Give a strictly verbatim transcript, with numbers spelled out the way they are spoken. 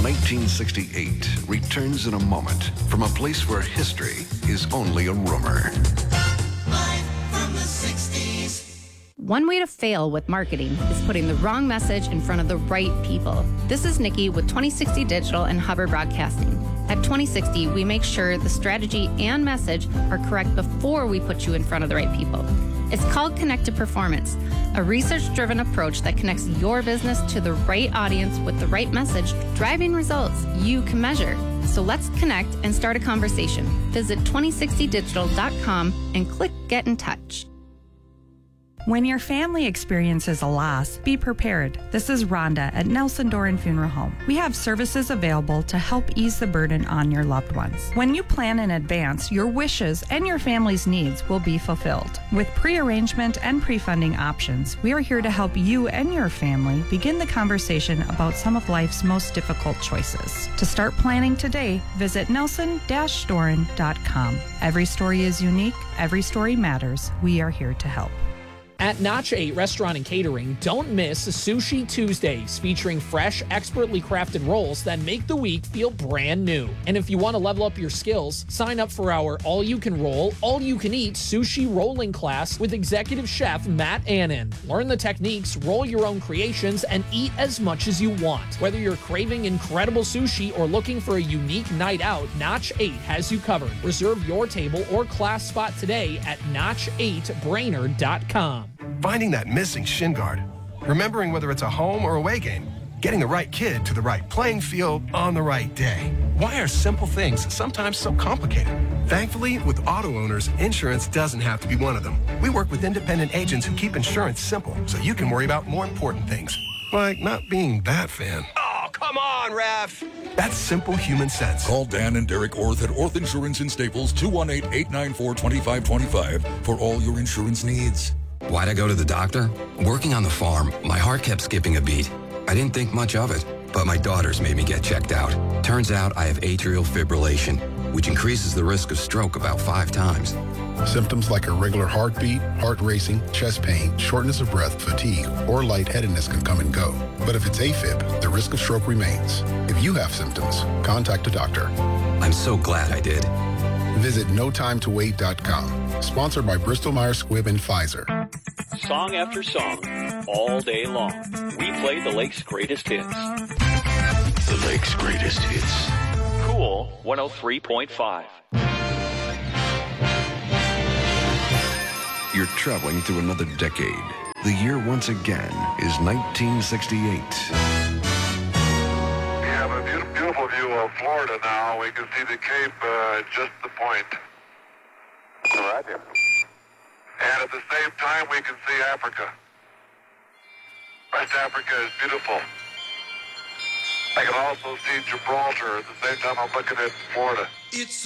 nineteen sixty-eight returns in a moment from a place where history is only a rumor. Live from the sixties. One way to fail with marketing is putting the wrong message in front of the right people. This is Nikki with twenty sixty Digital and Hubbard Broadcasting. At twenty sixty, we make sure the strategy and message are correct before we put you in front of the right people. It's called Connected Performance, a research-driven approach that connects your business to the right audience with the right message, driving results you can measure. So let's connect and start a conversation. Visit twenty sixty digital dot com and click Get in Touch. When your family experiences a loss, be prepared. This is Rhonda at Nelson Doran Funeral Home. We have services available to help ease the burden on your loved ones. When you plan in advance, your wishes and your family's needs will be fulfilled. With pre-arrangement and pre-funding options, we are here to help you and your family begin the conversation about some of life's most difficult choices. To start planning today, visit nelson dash doran dot com. Every story is unique. Every story matters. We are here to help. At Notch eight Restaurant and Catering, don't miss Sushi Tuesdays, featuring fresh, expertly crafted rolls that make the week feel brand new. And if you want to level up your skills, sign up for our all-you-can-roll, all-you-can-eat sushi rolling class with executive chef Matt Annan. Learn the techniques, roll your own creations, and eat as much as you want. Whether you're craving incredible sushi or looking for a unique night out, Notch eight has you covered. Reserve your table or class spot today at notch eight brainerd dot com. Finding that missing shin guard, remembering whether it's a home or away game, getting the right kid to the right playing field on the right day. Why are simple things sometimes so complicated? Thankfully, with auto owners, insurance doesn't have to be one of them. We work with independent agents who keep insurance simple so you can worry about more important things, like not being that fan. Oh, come on, ref! That's simple human sense. Call Dan and Derek Orth at Orth Insurance in Staples, two one eight, eight nine four, two five two five for all your insurance needs. Why'd I go to the doctor? Working on the farm, my heart kept skipping a beat. I didn't think much of it, but my daughters made me get checked out. Turns out I have atrial fibrillation, which increases the risk of stroke about five times. Symptoms like irregular heartbeat, heart racing, chest pain, shortness of breath, fatigue, or lightheadedness can come and go. But if it's AFib, the risk of stroke remains. If you have symptoms, contact a doctor. I'm so glad I did. Visit no time to wait dot com. Sponsored by Bristol-Myers Squibb and Pfizer. Song after song, all day long, we play the Lake's greatest hits. The Lake's greatest hits. Cool one oh three point five. You're traveling through another decade. The year once again is nineteen sixty-eight. We have a beautiful, beautiful view of Florida now. We can see the Cape uh, just the point. Roger. And at the same time, we can see Africa. West Africa is beautiful. I can also see Gibraltar at the same time I'm looking at Florida. It's